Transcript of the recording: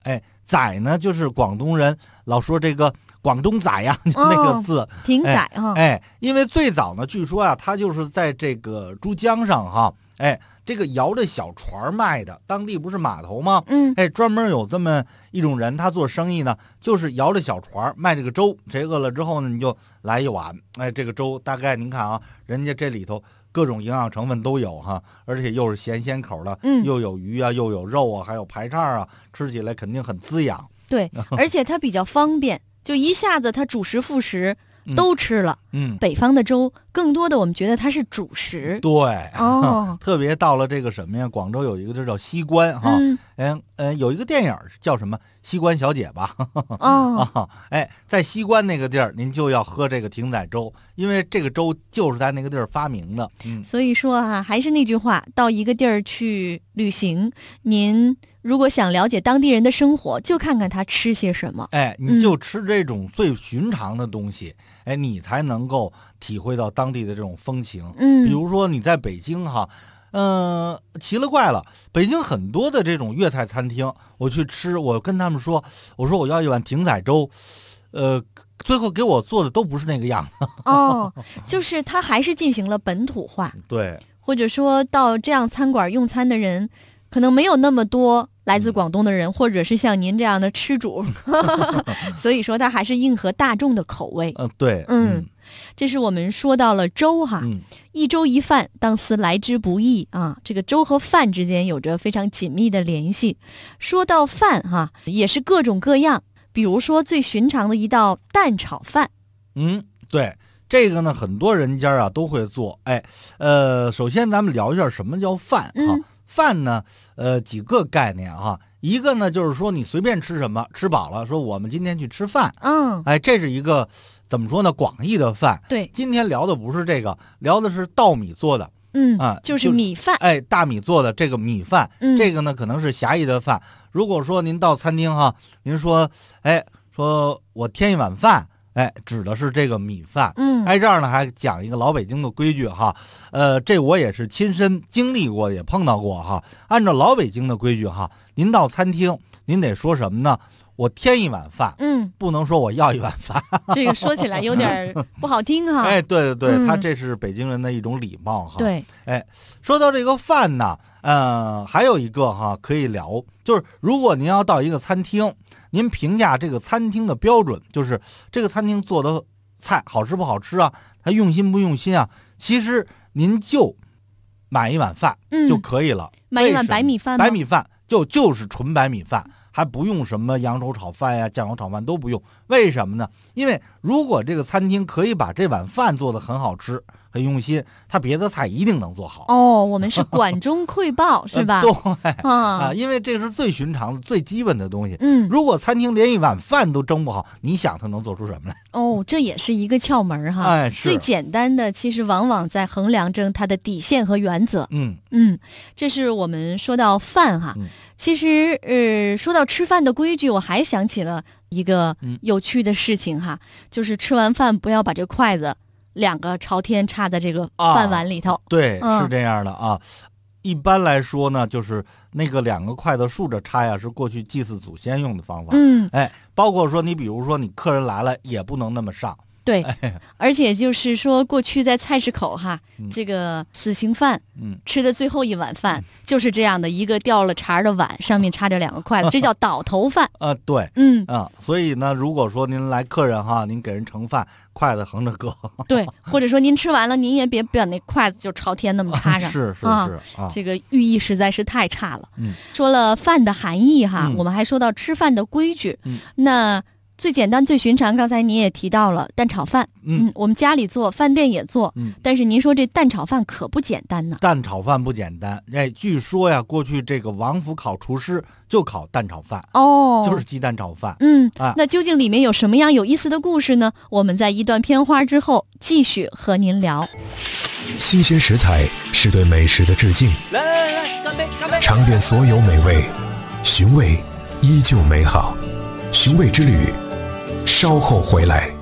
仔呢就是广东人老说这个广东仔呀，就那个字， 艇仔哈。 因为最早呢，据说啊，他就是在这个珠江上哈，这个摇着小船卖的，当地不是码头吗？专门有这么一种人，他做生意呢，就是摇着小船卖这个粥，谁饿了之后呢，你就来一碗，这个粥大概您看啊，人家这里头各种营养成分都有哈，而且又是咸口的，又有鱼啊，又有肉啊，还有排叉啊，吃起来肯定很滋养。 对，而且它比较方便，就一下子它主食副食都吃了。北方的粥更多的我们觉得它是主食。 对，特别到了这个什么呀，广州有一个就叫西关哈，有一个电影叫什么西关小姐吧，在西关那个地儿您就要喝这个艇仔粥，因为这个粥就是在那个地儿发明的。 所以说啊，还是那句话，到一个地儿去旅行，您如果想了解当地人的生活，就看看他吃些什么。 你就吃这种最寻常的东西，你才能够体会到当地的这种风情。比如说你在北京哈，奇了怪了，北京很多的这种粤菜餐厅，我去吃，我跟他们说，我说我要一碗艇仔粥，最后给我做的都不是那个样子。 就是他还是进行了本土化。 对， 或者说到这样餐馆用餐的人可能没有那么多来自广东的人，或者是像您这样的吃主，所以说他还是应和大众的口味。 对， 这是我们说到了粥哈，一粥一饭，当思来之不易啊。这个粥和饭之间有着非常紧密的联系。说到饭哈，也是各种各样，比如说最寻常的一道蛋炒饭。 对。这个呢，很多人家啊都会做。首先咱们聊一下什么叫饭啊？饭呢，几个概念哈。一个呢，就是说你随便吃什么，吃饱了，说我们今天去吃饭。这是一个怎么说呢？广义的饭。 对， 今天聊的不是这个，聊的是稻米做的。 就是米饭。 大米做的这个米饭。这个呢，可能是狭义的饭。如果说您到餐厅哈，您说，说我添一碗饭。指的是这个米饭。这儿呢还讲一个老北京的规矩哈，这我也是亲身经历过，也碰到过哈。按照老北京的规矩哈，您到餐厅，您得说什么呢？我添一碗饭，不能说我要一碗饭。 这个说起来有点不好听哈。 对，他这是北京人的一种礼貌哈。 对， 说到这个饭呢，还有一个哈可以聊，就是如果您要到一个餐厅，您评价这个餐厅的标准，就是这个餐厅做的菜好吃不好吃啊，它用心不用心啊，其实您就买一碗饭就可以了。 买一碗白米饭吗？ 白米饭就是纯白米饭，还不用什么扬州炒饭呀、酱油炒饭都不用。为什么呢？因为如果这个餐厅可以把这碗饭做得很好吃、很用心，他别的菜一定能做好。 我们是管中窥豹是吧？ 对，因为这是最寻常的、最基本的东西。如果餐厅连一碗饭都蒸不好，你想他能做出什么来？ 这也是一个窍门哈。最简单的其实往往在衡量着它的底线和原则。这是我们说到饭哈。其实说到吃饭的规矩，我还想起了一个有趣的事情哈，就是吃完饭不要把这筷子两个朝天插在这个饭碗里头。 对，是这样的啊。一般来说呢，就是那个两个筷子竖着插呀，是过去祭祀祖先用的方法。包括说你比如说你客人来了也不能那么上。 对，而且就是说过去在菜市口哈，这个死刑犯吃的最后一碗饭就是这样的一个掉了茬的碗，上面插着两个筷子，这叫倒头饭。 对，所以呢，如果说您来客人哈，您给人盛饭，筷子横着搁。对， 或者说您吃完了，您也别把那筷子就朝天那么插上。 是， 这个寓意实在是太差了。说了饭的含义哈，我们还说到吃饭的规矩。那最简单最寻常，刚才您也提到了蛋炒饭。我们家里做，饭店也做。但是您说这蛋炒饭可不简单呢。 蛋炒饭不简单。据说呀，过去这个王府考厨师就考蛋炒饭。就是鸡蛋炒饭。 那究竟里面有什么样有意思的故事呢？我们在一段片花之后继续和您聊。 新鲜食材是对美食的致敬。 来，干杯！ 尝遍所有美味，寻味依旧美好。寻味之旅，稍后回来。